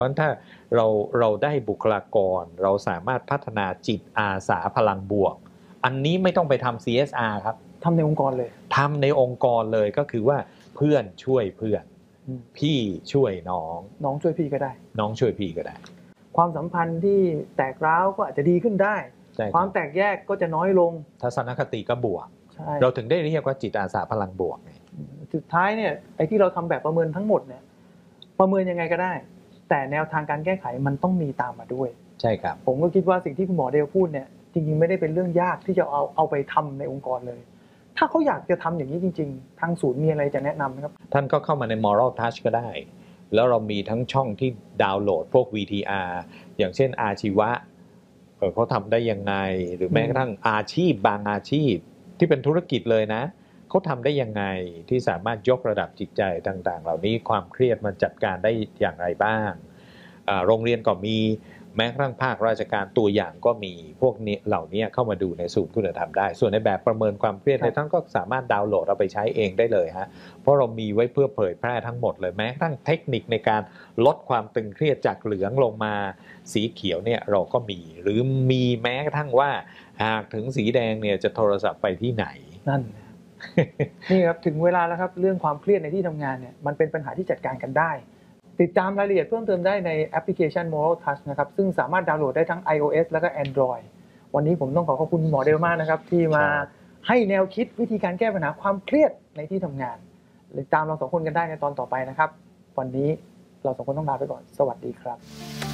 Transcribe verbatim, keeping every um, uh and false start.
เพราะถ้าเราเราได้บุคลากรเราสามารถพัฒนาจิตอาสาพลังบวกอันนี้ไม่ต้องไปทำ ซี เอส อาร์ ครับทำในองค์กรเลยทำในองค์กรเลยก็คือว่าเพื่อนช่วยเพื่อนพี่ช่วยน้องน้องช่วยพี่ก็ได้น้องช่วยพี่ก็ได้ความสัมพันธ์ที่แตกร้าวก็อาจจะดีขึ้นได้ความแตกแยกก็จะน้อยลงทัศนคติก็บวกเราถึงได้เรียกว่าจิตอาสาพลังบวกสุดท้ายเนี่ยไอ้ที่เราทำแบบประเมินทั้งหมดเนี่ยประเมินยังไงก็ได้แต่แนวทางการแก้ไขมันต้องมีตามมาด้วยใช่ครับผมก็คิดว่าสิ่งที่คุณหมอเดลพูดเนี่ยจริงๆไม่ได้เป็นเรื่องยากที่จะเอาเอาไปทำในองค์กรเลยถ้าเขาอยากจะทำอย่างนี้จริงๆทางศูนย์มีอะไรจะแนะนำไหมครับท่านก็เข้ามาใน Moral Touch ก็ได้แล้วเรามีทั้งช่องที่ดาวน์โหลดพวก วี ที อาร์ อย่างเช่นอาชีวะเขาทำได้ยังไงหรือแม้กระทั่งอาชีพบางอาชีพที่เป็นธุรกิจเลยนะเขาทำได้ยังไงที่สามารถยกระดับจิตใจต่างๆเหล่านี้ความเครียดมันจัดการได้อย่างไรบ้างโรงเรียนก็มีแม้กระทั่งภาคราชการตัวอย่างก็มีพวกนี้เหล่านี้เข้ามาดูในศูนย์คุณธรรมได้ส่วนในแบบประเมินความเครียดในท่านก็สามารถดาวน์โหลดเอาไปใช้เองได้เลยฮะเพราะเรามีไว้เพื่อเผยแพร่ทั้งหมดเลยแม้กระทั่งเทคนิคในการลดความตึงเครียดจากเหลืองลงมาสีเขียวเนี่ยเราก็มีหรือมีแม้กระทั่งว่าหากถึงสีแดงเนี่ยจะโทรศัพท์ไปที่ไหนนั่นนี่ครับถึงเวลาแล้วครับเรื่องความเครียดในที่ทำงานเนี่ยมันเป็นปัญหาที่จัดการกันได้ติดตามรายละเอียดเพิ่มเติมได้ในแอปพลิเคชัน Moral Touch นะครับซึ่งสามารถดาวน์โหลดได้ทั้ง iOS แล้วก็ Android วันนี้ผมต้องขอขอบคุณหมอเดลมากนะครับที่มาให้แนวคิดวิธีการแก้ปัญหาความเครียดในที่ทำงานติดตามเราสองคนกันได้ในตอนต่อไปนะครับวันนี้เราสองคนต้องลาไปก่อนสวัสดีครับ